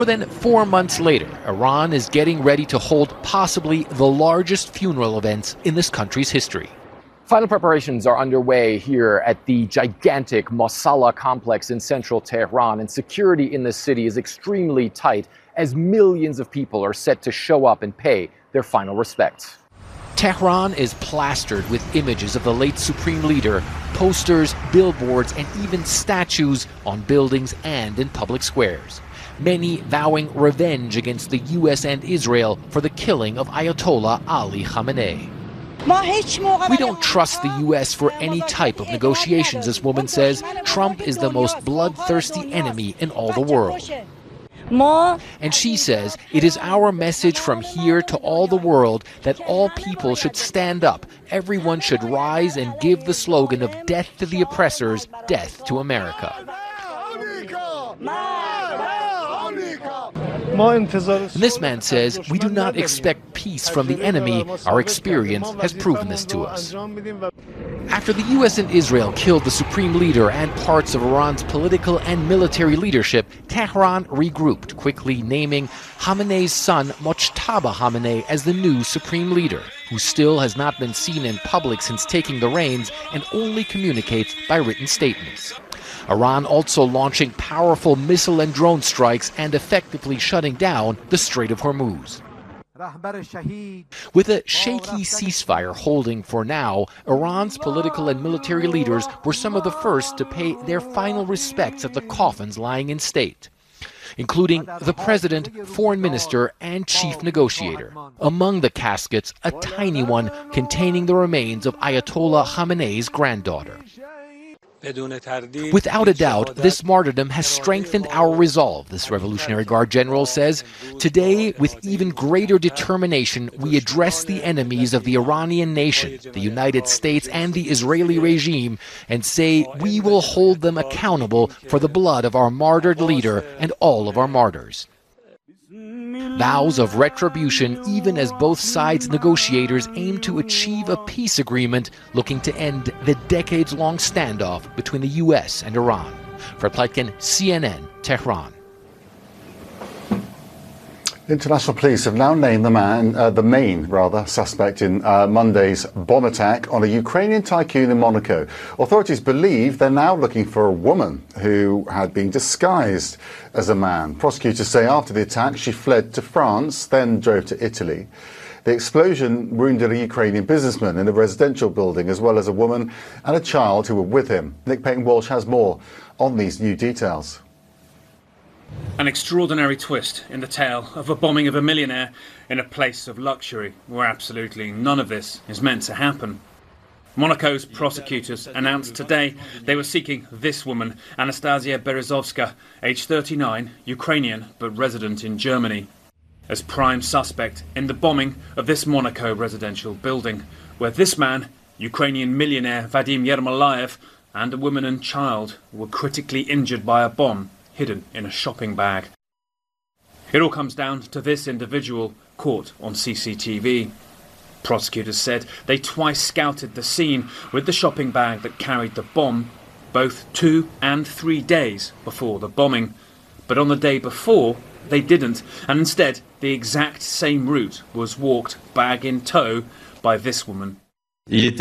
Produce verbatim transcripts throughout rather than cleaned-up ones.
More than four months later, Iran is getting ready to hold possibly the largest funeral events in this country's history. Final preparations are underway here at the gigantic Mosala complex in central Tehran, and security in the city is extremely tight as millions of people are set to show up and pay their final respects. Tehran is plastered with images of the late supreme leader, posters, billboards, and even statues on buildings and in public squares. Many vowing revenge against the U S and Israel for the killing of Ayatollah Ali Khamenei. We don't trust the U S for any type of negotiations, this woman says. Trump is the most bloodthirsty enemy in all the world. And she says it is our message from here to all the world that all people should stand up. Everyone should rise and give the slogan of death to the oppressors, death to America. And this man says, we do not expect peace from the enemy. Our experience has proven this to us. After the U S and Israel killed the supreme leader and parts of Iran's political and military leadership, Tehran regrouped, quickly naming Khamenei's son Mojtaba Khamenei as the new supreme leader, who still has not been seen in public since taking the reins and only communicates by written statements. Iran also launching powerful missile and drone strikes and effectively shutting down the Strait of Hormuz. With a shaky ceasefire holding for now, Iran's political and military leaders were some of the first to pay their final respects at the coffins lying in state, including the president, foreign minister, and chief negotiator. Among the caskets, a tiny one containing the remains of Ayatollah Khamenei's granddaughter. Without a doubt, this martyrdom has strengthened our resolve, this Revolutionary Guard general says. Today, with even greater determination, we address the enemies of the Iranian nation, the United States, and the Israeli regime, and say we will hold them accountable for the blood of our martyred leader and all of our martyrs. Vows of retribution, even as both sides' negotiators aim to achieve a peace agreement looking to end the decades-long standoff between the U S and Iran. Fred Pleitgen, C N N, Tehran. International police have now named the man, uh, the main, rather, suspect in uh, Monday's bomb attack on a Ukrainian tycoon in Monaco. Authorities believe they're now looking for a woman who had been disguised as a man. Prosecutors say after the attack, she fled to France, then drove to Italy. The explosion wounded a Ukrainian businessman in a residential building, as well as a woman and a child who were with him. Nick Payton-Walsh has more on these new details. An extraordinary twist in the tale of a bombing of a millionaire in a place of luxury where absolutely none of this is meant to happen. Monaco's prosecutors announced today they were seeking this woman, Anastasia Berezovska, age thirty-nine, Ukrainian but resident in Germany, as prime suspect in the bombing of this Monaco residential building, where this man, Ukrainian millionaire Vadim Yermolayev, and a woman and child were critically injured by a bomb hidden in a shopping bag. It all comes down to this individual caught on C C T V. Prosecutors said they twice scouted the scene with the shopping bag that carried the bomb, both two and three days before the bombing. But on the day before, they didn't, and instead the exact same route was walked bag in tow by this woman. It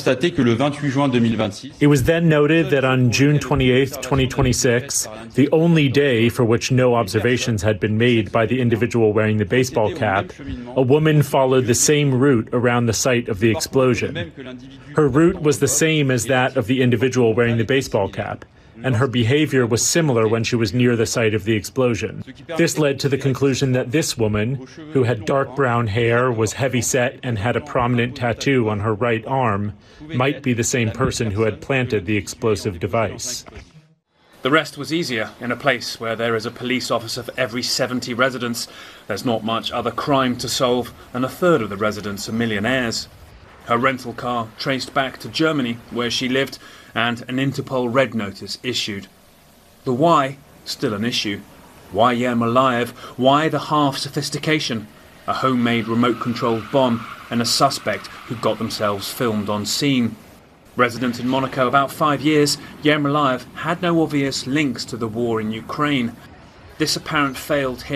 was then noted that on June twenty-eighth, twenty twenty-six, the only day for which no observations had been made by the individual wearing the baseball cap, a woman followed the same route around the site of the explosion. Her route was the same as that of the individual wearing the baseball cap, and her behavior was similar when she was near the site of the explosion. This led to the conclusion that this woman, who had dark brown hair, was heavy-set, and had a prominent tattoo on her right arm, might be the same person who had planted the explosive device. The rest was easier in a place where there is a police officer for every seventy residents. There's not much other crime to solve, and a third of the residents are millionaires. Her rental car traced back to Germany, where she lived, and an Interpol red notice issued. The why, still an issue. Why Yermolayev? Why the half-sophistication? A homemade remote-controlled bomb and a suspect who got themselves filmed on scene. Resident in Monaco about five years, Yermolayev had no obvious links to the war in Ukraine. This apparent failed hit